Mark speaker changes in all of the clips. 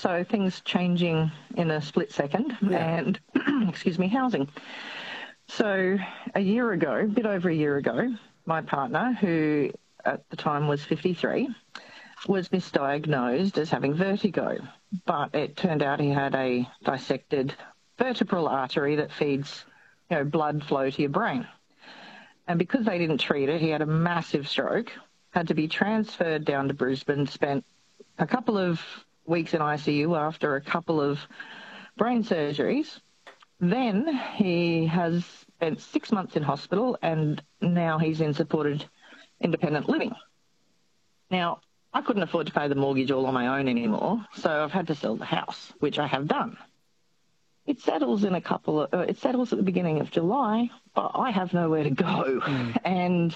Speaker 1: So things changing in a split second and, excuse me, housing. So a bit over a year ago, my partner, who at the time was 53, was misdiagnosed as having vertigo. But it turned out he had a dissected vertebral artery that feeds, blood flow to your brain. And because they didn't treat it, he had a massive stroke, had to be transferred down to Brisbane, spent a couple of weeks in ICU after a couple of brain surgeries. Then he has spent 6 months in hospital and now he's in supported independent living. Now, I couldn't afford to pay the mortgage all on my own anymore, so I've had to sell the house, which I have done. It settles at the beginning of July, but I have nowhere to go. And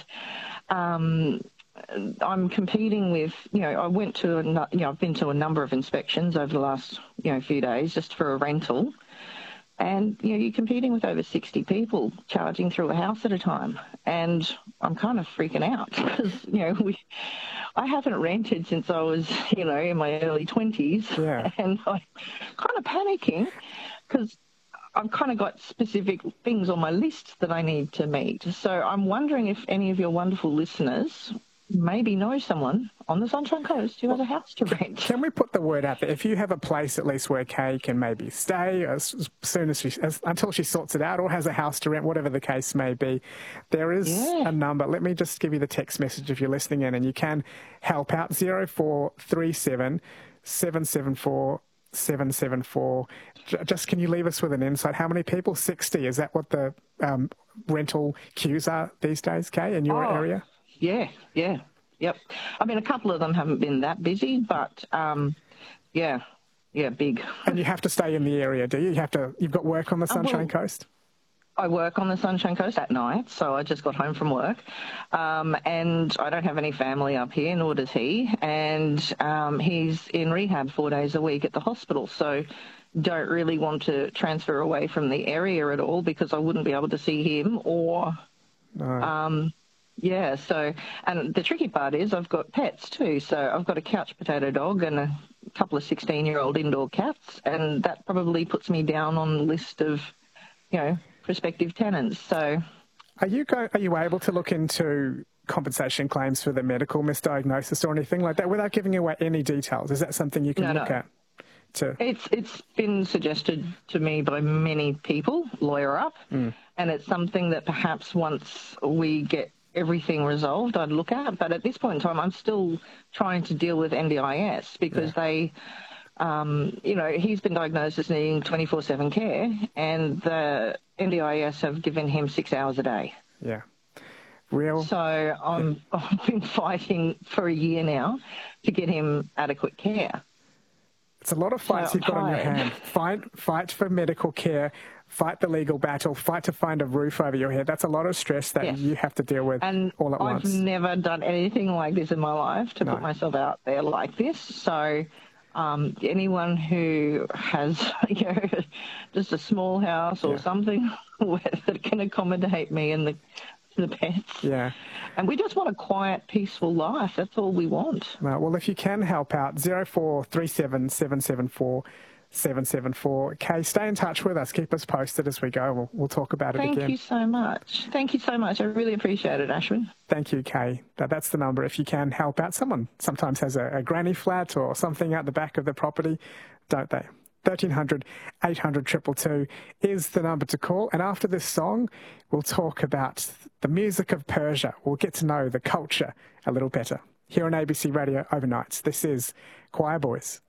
Speaker 1: I'm competing with, I've been to a number of inspections over the last, few days just for a rental. And, you're competing with over 60 people charging through a house at a time. And I'm kind of freaking out because, I haven't rented since I was, in my early 20s.
Speaker 2: Yeah.
Speaker 1: And I'm kind of panicking because I've kind of got specific things on my list that I need to meet. So I'm wondering if any of your wonderful listeners maybe know someone on the Sunshine Coast who has a house to rent.
Speaker 2: Can we put the word out there? If you have a place at least where Kay can maybe stay as soon as until she sorts it out or has a house to rent, whatever the case may be, there is a number. Let me just give you the text message if you're listening in, and you can help out 0437 774 774. Just can you leave us with an insight? How many people? 60. Is that what the rental queues are these days, Kay, in your area?
Speaker 1: Yeah. Yep. I mean, a couple of them haven't been that busy, but big.
Speaker 2: And you have to stay in the area, do you? You've got work on the Sunshine Coast?
Speaker 1: I work on the Sunshine Coast at night, so I just got home from work. And I don't have any family up here, nor does he. And he's in rehab 4 days a week at the hospital, so don't really want to transfer away from the area at all because I wouldn't be able to see him or...
Speaker 2: No.
Speaker 1: And the tricky part is I've got pets too. So I've got a couch potato dog and a couple of 16-year-old indoor cats, and that probably puts me down on the list of, prospective tenants. So,
Speaker 2: are you able to look into compensation claims for the medical misdiagnosis or anything like that without giving away any details? Is that something you can look at?
Speaker 1: It's been suggested to me by many people, lawyer up, and it's something that perhaps once we get everything resolved, I'd look at. But at this point in time, I'm still trying to deal with NDIS because they, he's been diagnosed as needing 24/7 care, and the NDIS have given him 6 hours a day.
Speaker 2: Yeah.
Speaker 1: So I've been fighting for a year now to get him adequate care.
Speaker 2: It's a lot of fights you've got on your hand. Fight for medical care, fight the legal battle, fight to find a roof over your head. That's a lot of stress that you have to deal with all at once.
Speaker 1: I've never done anything like this in my life to put myself out there like this. So anyone who has just a small house or something that can accommodate me and the pets.
Speaker 2: Yeah.
Speaker 1: And we just want a quiet, peaceful life. That's all we want.
Speaker 2: Well, if you can help out, 0437 774 774. Kay, stay in touch with us. Keep us posted as we go. We'll talk about it again.
Speaker 1: Thank you so much. Thank you so much. I really appreciate it, Ashwin.
Speaker 2: Thank you, Kay. That's the number. If you can help out, someone sometimes has a granny flat or something out the back of the property, don't they? 1300 800 222 is the number to call. And after this song, we'll talk about the music of Persia. We'll get to know the culture a little better. Here on ABC Radio Overnights, this is Choir Boys.